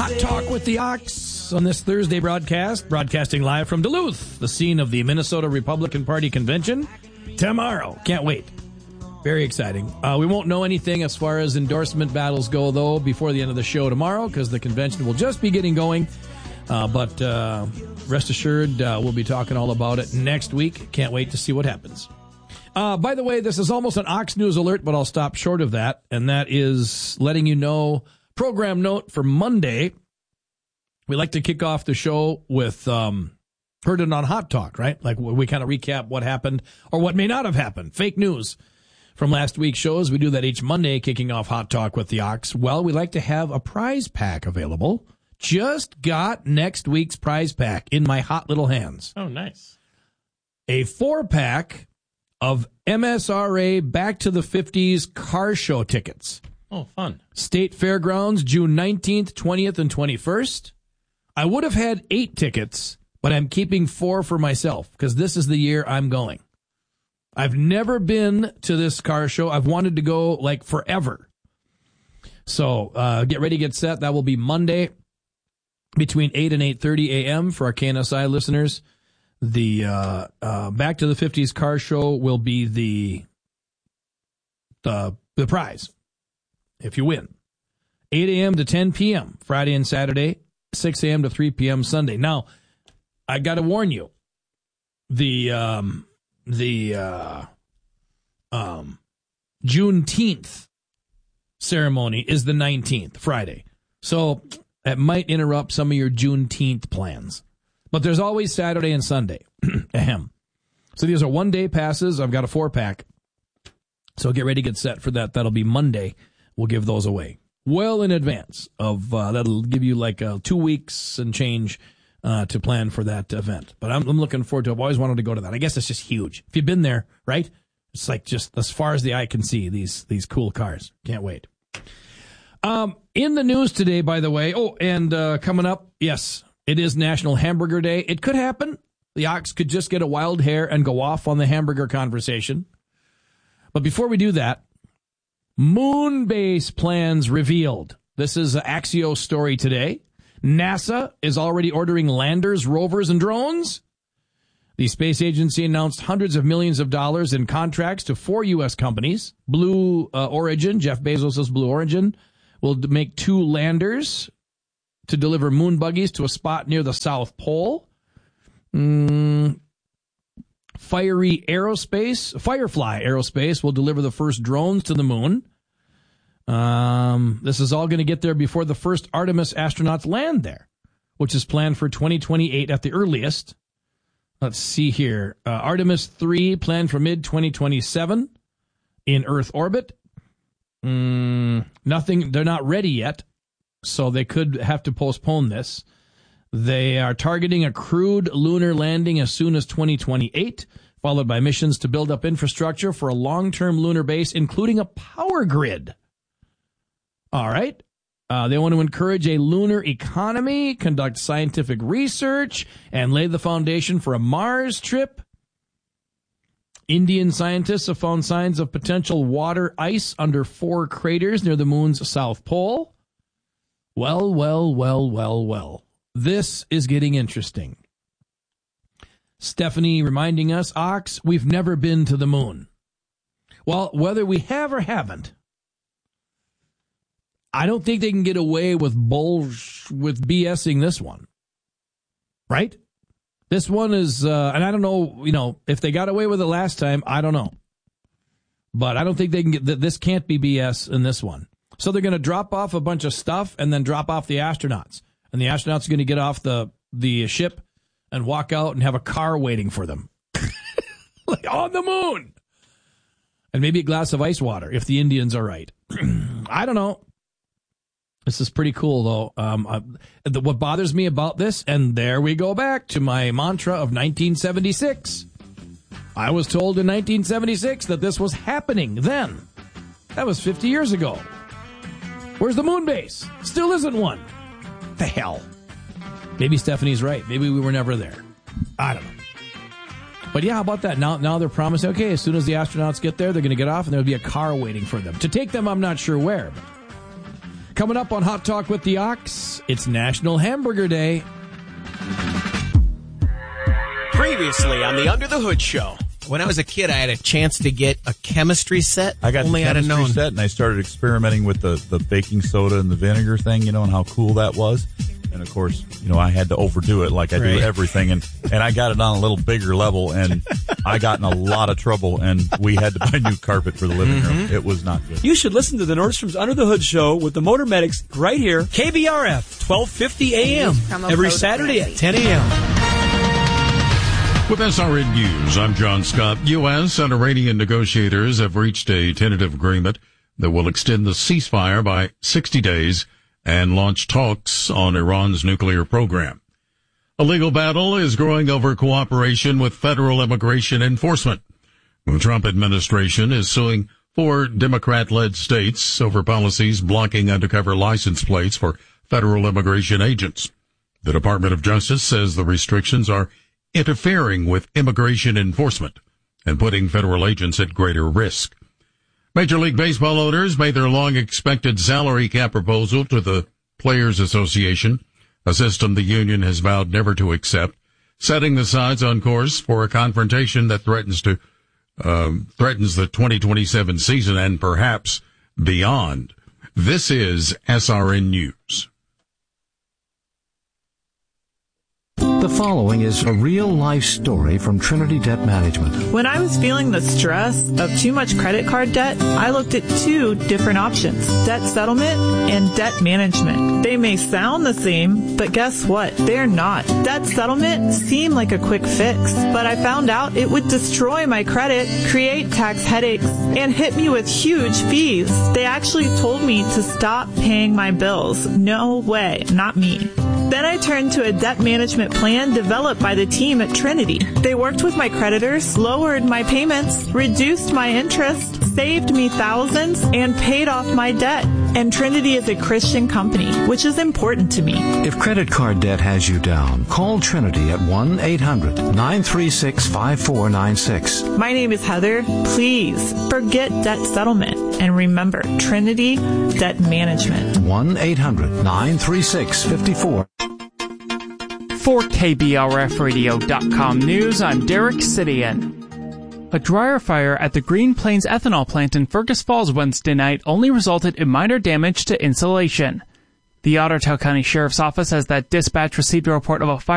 Hot Talk with the Ox on this Thursday broadcast, broadcasting live from Duluth, the scene of the Minnesota Republican Party convention tomorrow. Can't wait. Very exciting. We won't know anything as far as endorsement battles go, though, before the end of the show tomorrow, because the convention will just be getting going. But rest assured, we'll be talking all about it next week. Can't wait to see what happens. By the way, this is almost an Ox News alert, but I'll stop short of that, and that is letting you know, program note for Monday, we like to kick off the show with Heard It on Hot Talk, right? Like we kind of recap what happened or what may not have happened. Fake news from last week's shows. We do that each Monday, kicking off Hot Talk with the Ox. Well, we like to have a prize pack available. Just got next week's prize pack in my hot little hands. Oh, nice. A 4-pack of MSRA Back to the 50s car show tickets. Oh, fun. State Fairgrounds, June 19th, 20th, and 21st. I would have had 8 tickets, but I'm keeping 4 for myself because this is the year I'm going. I've never been to this car show. I've wanted to go like forever. So get ready, get set. That will be Monday between 8 and 8:30 a.m. for our KNSI listeners. The Back to the 50s car show will be the prize if you win. 8 a.m. to 10 p.m. Friday and Saturday, 6 a.m. to 3 p.m. Sunday. Now, I got to warn you, the Juneteenth ceremony is the 19th, Friday. So that might interrupt some of your Juneteenth plans. But there's always Saturday and Sunday. Ahem. So these are one-day passes. I've got a 4-pack. So get ready to get set for that. That'll be Monday. We'll give those away well in advance of that'll give you like 2 weeks and change to plan for that event. But I'm looking forward to it. I've always wanted to go to that. I guess it's just huge. If you've been there, right? It's like just as far as the eye can see, these cool cars. Can't wait. In the news today, by the way, and coming up, yes, it is National Hamburger Day. It could happen. The Ox could just get a wild hair and go off on the hamburger conversation. But before we do that, moon base plans revealed. This is an Axios story today. NASA is already ordering landers, rovers, and drones. The space agency announced hundreds of millions of dollars in contracts to 4 U.S. companies. Blue Origin, Jeff Bezos' Blue Origin, will make 2 landers to deliver moon buggies to a spot near the South Pole. Firefly Aerospace will deliver the first drones to the moon. This is all going to get there before the first Artemis astronauts land there, which is planned for 2028 at the earliest. Let's see here. Artemis 3 planned for mid-2027 in Earth orbit. Nothing. They're not ready yet, so they could have to postpone this. They are targeting a crewed lunar landing as soon as 2028, followed by missions to build up infrastructure for a long-term lunar base, including a power grid. All right. They want to encourage a lunar economy, conduct scientific research, and lay the foundation for a Mars trip. Indian scientists have found signs of potential water ice under 4 craters near the moon's south pole. Well. This is getting interesting. Stephanie reminding us, Ox, we've never been to the moon. Well, whether we have or haven't, I don't think they can get away with BSing this one. Right? This one is, and I don't know, if they got away with it last time, I don't know. But I don't think they can get, this can't be BS in this one. So they're going to drop off a bunch of stuff and then drop off the astronauts. And the astronauts are going to get off the ship and walk out and have a car waiting for them. Like on the moon. And maybe a glass of ice water if the Indians are right. I don't know. This is pretty cool, though. What bothers me about this, and there we go back to my mantra of 1976. I was told in 1976 that this was happening then. That was 50 years ago. Where's the moon base? Still isn't one. The hell? Maybe Stephanie's right. Maybe we were never there. I don't know. But yeah, how about that? Now they're promising, okay, as soon as the astronauts get there, they're going to get off and there'll be a car waiting for them. To take them, I'm not sure where. Coming up on Hot Talk with the Ox, it's National Hamburger Day. Previously on the Under the Hood Show. When I was a kid, I had a chance to get a chemistry set. I got the chemistry set, and I started experimenting with the baking soda and the vinegar thing, and how cool that was. And, of course, I had to overdo it like I do everything. And I got it on a little bigger level, and I got in a lot of trouble, and we had to buy new carpet for the living room. It was not good. You should listen to the Nordstrom's Under the Hood Show with the Motor Medics right here. KBRF, 1250 AM, every Saturday at 10 a.m. With SRN News, I'm John Scott. U.S. and Iranian negotiators have reached a tentative agreement that will extend the ceasefire by 60 days and launch talks on Iran's nuclear program. A legal battle is growing over cooperation with federal immigration enforcement. The Trump administration is suing 4 Democrat-led states over policies blocking undercover license plates for federal immigration agents. The Department of Justice says the restrictions are interfering with immigration enforcement and putting federal agents at greater risk. Major League Baseball owners made their long-expected salary cap proposal to the Players Association, a system the union has vowed never to accept, setting the sides on course for a confrontation that threatens the 2027 season and perhaps beyond. This is SRN News. The following is a real-life story from Trinity Debt Management. When I was feeling the stress of too much credit card debt, I looked at 2 different options, debt settlement and debt management. They may sound the same, but guess what? They're not. Debt settlement seemed like a quick fix, but I found out it would destroy my credit, create tax headaches, and hit me with huge fees. They actually told me to stop paying my bills. No way, not me. Then I turned to a debt management plan developed by the team at Trinity. They worked with my creditors, lowered my payments, reduced my interest, saved me thousands, and paid off my debt. And Trinity is a Christian company, which is important to me. If credit card debt has you down, call Trinity at 1-800-936-5496. My name is Heather. Please forget debt settlement and remember Trinity Debt Management. 1-800-936-5496. For KBRFradio.com News, I'm Derek Sidian. A dryer fire at the Green Plains ethanol plant in Fergus Falls Wednesday night only resulted in minor damage to insulation. The Ottertail County Sheriff's Office says that dispatch received a report of a fire